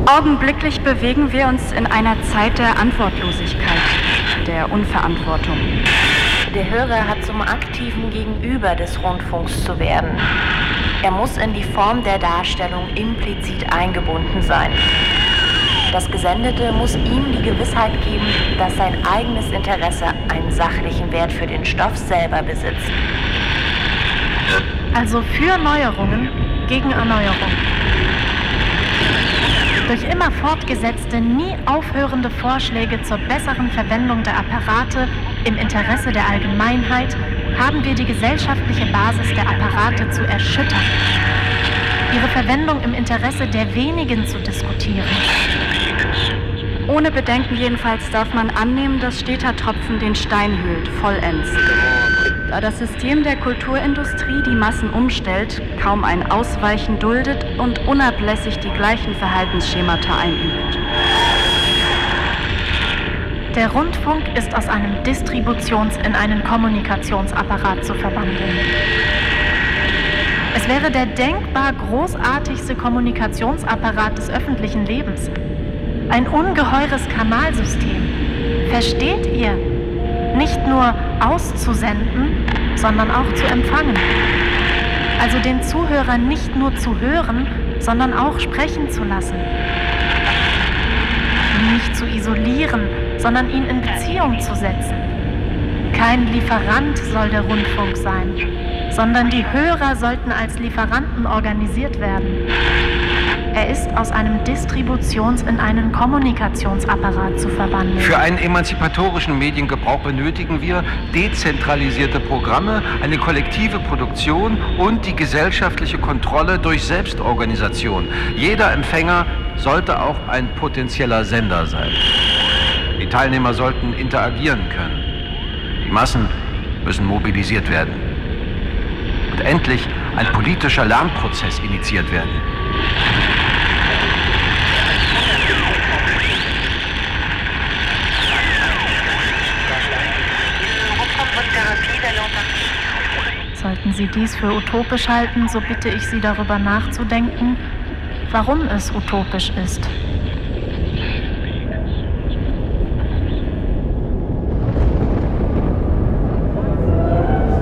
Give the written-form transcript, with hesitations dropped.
Augenblicklich bewegen wir uns in einer Zeit der Antwortlosigkeit, der Unverantwortung. Der Hörer hat zum aktiven Gegenüber des Rundfunks zu werden. Er muss in die Form der Darstellung implizit eingebunden sein. Das Gesendete muss ihm die Gewissheit geben, dass sein eigenes Interesse einen sachlichen Wert für den Stoff selber besitzt. Also für Neuerungen gegen Erneuerung. Durch immer fortgesetzte, nie aufhörende Vorschläge zur besseren Verwendung der Apparate im Interesse der Allgemeinheit haben wir die gesellschaftliche Basis der Apparate zu erschüttern, ihre Verwendung im Interesse der wenigen zu diskutieren. Ohne Bedenken jedenfalls darf man annehmen, dass steter Tropfen den Stein höhlt, vollends. Da das System der Kulturindustrie die Massen umstellt, kaum ein Ausweichen duldet und unablässig die gleichen Verhaltensschemata einübt. Der Rundfunk ist aus einem Distributions- in einen Kommunikationsapparat zu verwandeln. Es wäre der denkbar großartigste Kommunikationsapparat des öffentlichen Lebens. Ein ungeheures Kanalsystem. Versteht ihr? Nicht nur auszusenden, sondern auch zu empfangen. Also den Zuhörer nicht nur zu hören, sondern auch sprechen zu lassen. Ihn nicht zu isolieren, sondern ihn in Beziehung zu setzen. Kein Lieferant soll der Rundfunk sein, sondern die Hörer sollten als Lieferanten organisiert werden. Er ist aus einem Distributions- in einen Kommunikationsapparat zu verwandeln. Für einen emanzipatorischen Mediengebrauch benötigen wir dezentralisierte Programme, eine kollektive Produktion und die gesellschaftliche Kontrolle durch Selbstorganisation. Jeder Empfänger sollte auch ein potenzieller Sender sein. Die Teilnehmer sollten interagieren können. Die Massen müssen mobilisiert werden. Und endlich ein politischer Lernprozess initiiert werden. Sollten Sie dies für utopisch halten, so bitte ich Sie darüber nachzudenken, warum es utopisch ist.